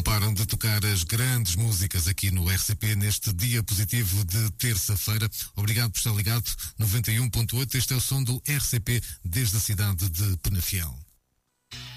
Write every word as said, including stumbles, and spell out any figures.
param de tocar as grandes músicas aqui no R C P neste dia positivo de terça-feira. Obrigado por estar ligado. noventa e um ponto oito, este é o som do R C P desde a cidade de Penafiel.